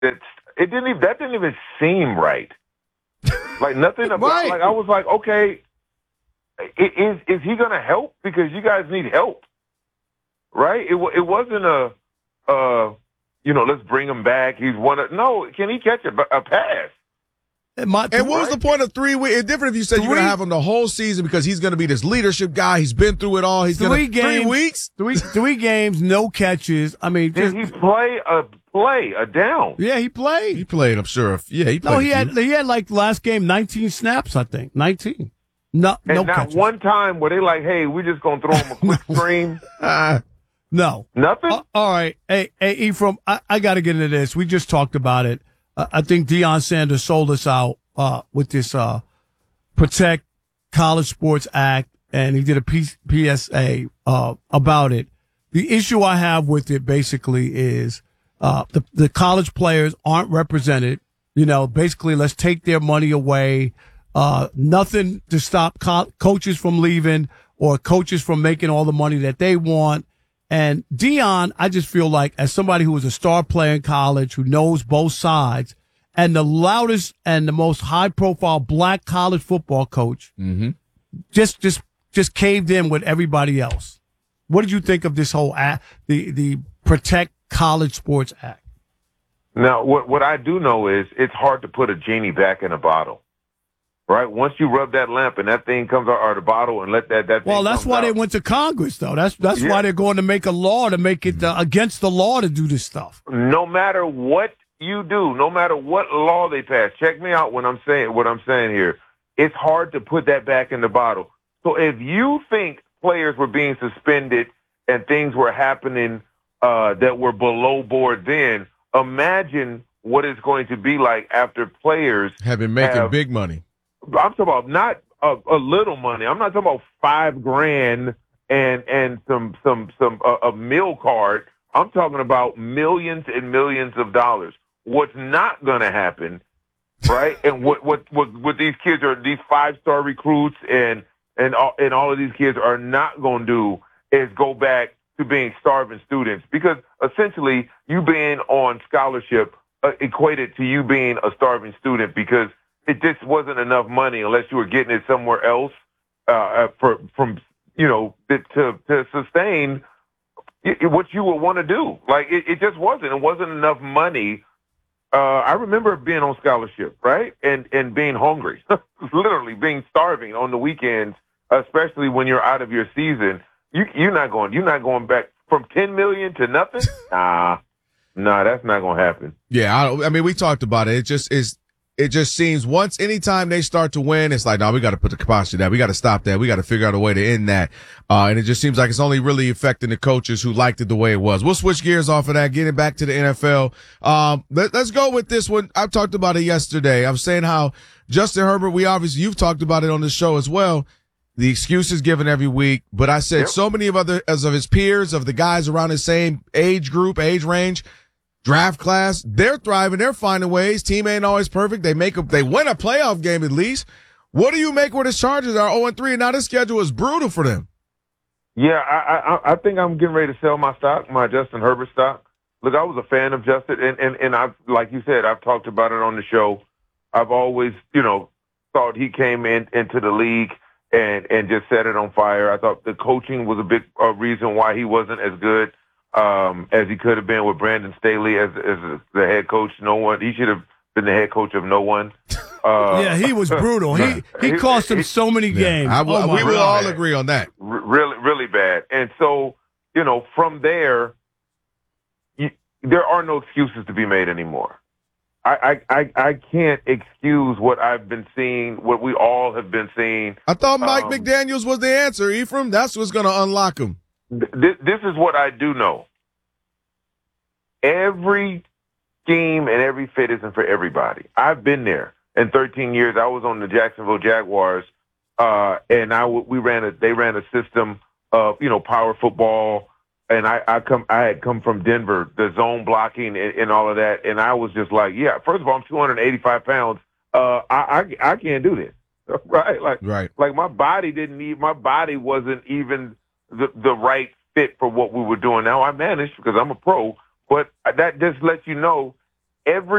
that didn't even seem right. Like nothing about Right. like I was like, okay, is he gonna help? Because you guys need help, right? It wasn't let's bring him back. He's no. Can he catch a pass? And what was the point of 3 weeks? It's different if you said you're going to have him the whole season because he's going to be this leadership guy. He's been through it all. He's going to 3 weeks, 3 games, no catches. I mean, did he play a down? Yeah, he played. He played. I'm sure. He played. No, he had like last game 19 snaps. I think 19. No not catches. one time where they like, hey, we're just going to throw him a quick screen. No, nothing. All right, hey, Ephraim, I got to get into this. We just talked about it. I think Deion Sanders sold us out with this Protect College Sports Act, and he did a PSA about it. The issue I have with it basically is the college players aren't represented. Basically, let's take their money away. Nothing to stop coaches from leaving or coaches from making all the money that they want. And Deion, I just feel like as somebody who was a star player in college, who knows both sides, and the loudest and the most high profile black college football coach, just caved in with everybody else. What did you think of this whole act, the Protect College Sports Act? Now, what I do know is it's hard to put a genie back in a bottle. Right? Once you rub that lamp and that thing comes out of the bottle and let that well, thing that's why out. they went to Congress, though. That's why they're going to make a law to make it against the law to do this stuff. No matter what you do, no matter what law they pass, check me out when I'm saying what I'm saying here. It's hard to put that back in the bottle. So if you think players were being suspended and things were happening that were below board, then imagine what it's going to be like after players have been making big money. I'm talking about not a little money. I'm not talking about $5,000 and some a meal card. I'm talking about millions and millions of dollars. What's not going to happen, right? And what these kids are, these 5-star recruits and all of these kids are not going to do is go back to being starving students, because essentially you being on scholarship equated to you being a starving student, because it just wasn't enough money unless you were getting it somewhere else to sustain what you would want to do. Like it just wasn't. It wasn't enough money. I remember being on scholarship, right, and being hungry, literally being starving on the weekends, especially when you're out of your season. You're not going back from $10 million to nothing. Nah, that's not going to happen. Yeah, I mean, we talked about it. It just seems anytime they start to win, it's like, no, we got to put the kibosh to that. We got to stop that. We got to figure out a way to end that. And it just seems like it's only really affecting the coaches who liked it the way it was. We'll switch gears off of that, getting back to the NFL. Let's go with this one. I talked about it yesterday. I was saying how Justin Herbert, you've talked about it on the show as well. The excuses given every week, but I said so many of his peers, of the guys around his same age range, draft class, they're thriving. They're finding ways. Team ain't always perfect. They win a playoff game at least. What do you make where the Chargers are 0-3, and now this schedule is brutal for them? Yeah, I think I'm getting ready to sell my stock, my Justin Herbert stock. Look, I was a fan of Justin, and I've, like you said, I've talked about it on the show. I've always, thought he came into the league and just set it on fire. I thought the coaching was a big reason why he wasn't as good as he could have been with Brandon Staley as the head coach. He should have been the head coach of no one. Yeah, he was brutal. He cost him so many games. We will all agree on that. Really, really bad. And so, from there, there are no excuses to be made anymore. I can't excuse what I've been seeing, what we all have been seeing. I thought Mike McDaniels was the answer, Ephraim. That's what's going to unlock him. This is what I do know. Every scheme and every fit isn't for everybody. I've been there. In 13 years, I was on the Jacksonville Jaguars, and they ran a system of power football, and I had come from Denver, the zone blocking and all of that, and I was just like, yeah. First of all, I'm 285 pounds. I can't do this, right? Like my body wasn't even the right fit for what we were doing. Now I managed because I'm a pro, but that just lets you know every